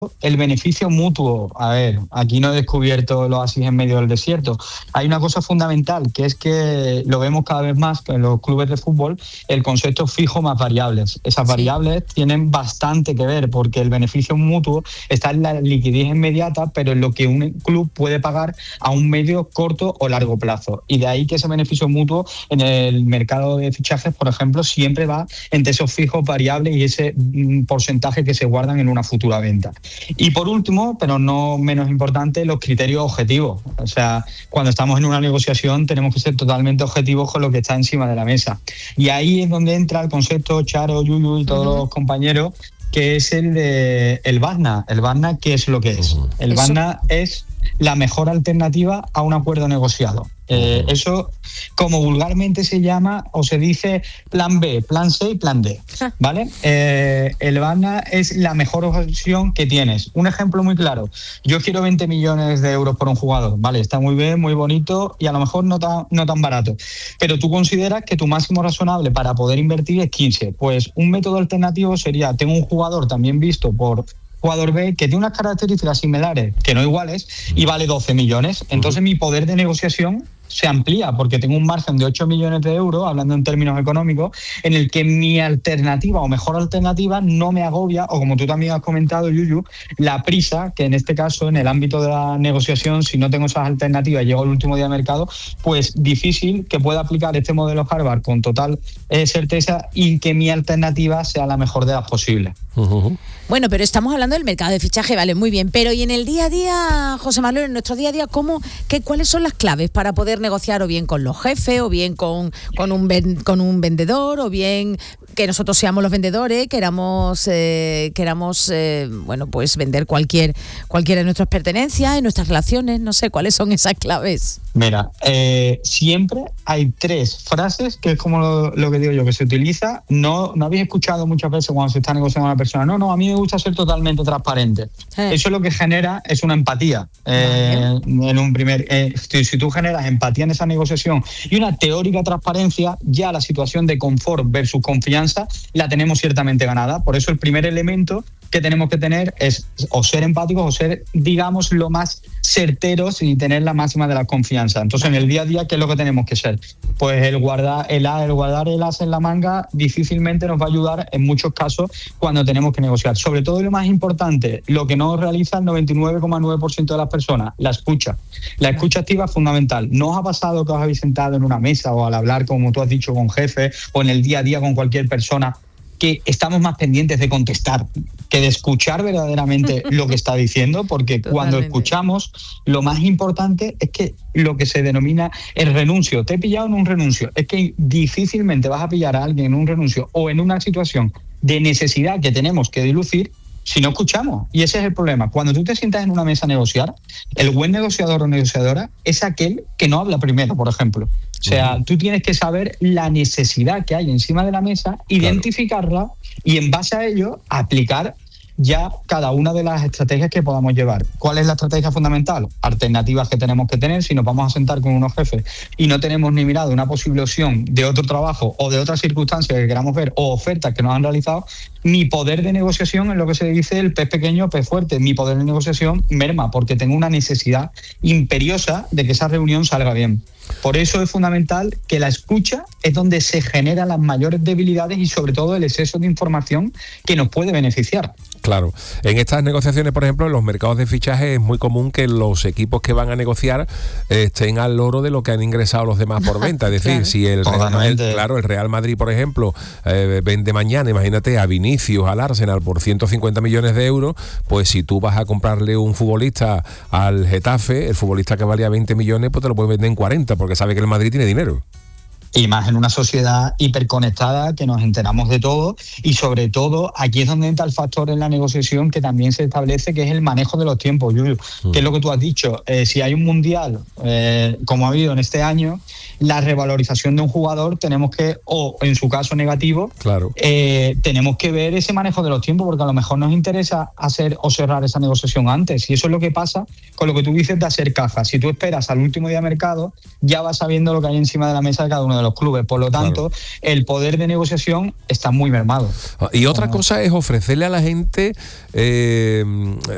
el beneficio mutuo. A ver, aquí no he descubierto el oasis en medio del desierto. Hay una cosa fundamental, que es que lo vemos cada vez más en los clubes de fútbol, el concepto fijo más variables. Esas variables tienen bastante que ver, porque el beneficio mutuo está en la liquidez inmediata, pero en lo que un club puede pagar a un medio, corto o largo plazo. Y de ahí que ese beneficio mutuo en el mercado de fichajes, por ejemplo, siempre va entre esos fijos variables y ese porcentaje que se guardan en una futura venta. Y por último, pero no menos importante, los criterios objetivos. O sea, cuando estamos en una negociación tenemos que ser totalmente objetivos con lo que está encima de la mesa. Y ahí es donde entra el concepto, Charo, Yuyu y todos los compañeros, que es el de el BADNA. El BADNA, ¿qué es lo que es? El BADNA es la mejor alternativa a un acuerdo negociado. Eso, como vulgarmente se llama o se dice, plan B, plan C y plan D, ¿vale? El BADNA es la mejor opción que tienes. Un ejemplo muy claro: yo quiero 20 millones de euros por un jugador, ¿vale? Está muy bien, muy bonito y a lo mejor no tan barato, pero tú consideras que tu máximo razonable para poder invertir es 15. Pues un método alternativo sería: tengo un jugador también visto por jugador B que tiene unas características similares, que no iguales, y vale 12 millones. Entonces mi poder de negociación se amplía, porque tengo un margen de 8 millones de euros, hablando en términos económicos, en el que mi alternativa o mejor alternativa no me agobia, o como tú también has comentado, Yuyu, la prisa, que en este caso, en el ámbito de la negociación, si no tengo esas alternativas, llego el último día de mercado, pues difícil que pueda aplicar este modelo Harvard con total certeza y que mi alternativa sea la mejor de las posibles. Bueno, pero estamos hablando del mercado de fichaje, vale, muy bien. Pero ¿y en el día a día, José Manuel, en nuestro día a día, cuáles son las claves para poder negociar, o bien con los jefes, o bien con un vendedor, o bien que nosotros seamos los vendedores, queramos pues vender cualquiera de nuestras pertenencias, en nuestras relaciones? No sé, ¿cuáles son esas claves? Mira, siempre hay 3 frases, que es como lo que digo yo, que se utiliza. No habéis escuchado muchas veces cuando se está negociando a una persona: no, a mí me gusta ser totalmente transparente. Eso lo que genera es una empatía. En un primer, si tú generas empatía en esa negociación y una teórica transparencia, ya la situación de confort versus confianza la tenemos ciertamente ganada. Por eso el primer elemento que tenemos que tener es o ser empáticos o ser, digamos, lo más certeros y tener la máxima de la confianza. Entonces, en el día a día, ¿qué es lo que tenemos que ser? Pues el guardar el as en la manga difícilmente nos va a ayudar en muchos casos cuando tenemos que negociar. Sobre todo, y lo más importante, lo que no realiza el 99,9% de las personas: la escucha. La escucha activa es fundamental. ¿No os ha pasado que os habéis sentado en una mesa o al hablar, como tú has dicho, con jefe, o en el día a día con cualquier persona, que estamos más pendientes de contestar que de escuchar verdaderamente lo que está diciendo? Porque totalmente, cuando escuchamos, lo más importante es que lo que se denomina el renuncio. Te he pillado en un renuncio. Es que difícilmente vas a pillar a alguien en un renuncio o en una situación de necesidad que tenemos que dilucir si no escuchamos. Y ese es el problema. Cuando tú te sientas en una mesa a negociar, el buen negociador o negociadora es aquel que no habla primero, por ejemplo. O sea, tú tienes que saber la necesidad que hay encima de la mesa, identificarla y en base a ello aplicar ya cada una de las estrategias que podamos llevar. ¿Cuál es la estrategia fundamental? Alternativas que tenemos que tener. Si nos vamos a sentar con unos jefes y no tenemos ni mirado una posible opción de otro trabajo o de otras circunstancias que queramos ver, o ofertas que nos han realizado, mi poder de negociación es lo que se dice el pez pequeño, pez fuerte. Mi poder de negociación merma porque tengo una necesidad imperiosa de que esa reunión salga bien. Por eso es fundamental que la escucha es donde se generan las mayores debilidades y sobre todo el exceso de información que nos puede beneficiar. Claro. En estas negociaciones, por ejemplo, en los mercados de fichaje es muy común que los equipos que van a negociar estén al loro de lo que han ingresado los demás por venta. Es decir, si el Real Madrid, por ejemplo, vende mañana, imagínate, a Vinicius, al Arsenal por 150 millones de euros, pues si tú vas a comprarle un futbolista al Getafe, el futbolista que valía 20 millones, pues te lo pueden vender en 40, porque sabe que el Madrid tiene dinero. Y más en una sociedad hiperconectada que nos enteramos de todo, y sobre todo aquí es donde entra el factor en la negociación que también se establece, que es el manejo de los tiempos, Yuyu. Que es lo que tú has dicho. Si hay un mundial, como ha habido en este año, la revalorización de un jugador tenemos que, o en su caso negativo, tenemos que ver ese manejo de los tiempos, porque a lo mejor nos interesa hacer o cerrar esa negociación antes. Y eso es lo que pasa con lo que tú dices de hacer caja. Si tú esperas al último día de mercado, ya vas sabiendo lo que hay encima de la mesa de cada uno de los clubes. Por lo tanto, el poder de negociación está muy mermado. Y otra cosa es ofrecerle a la gente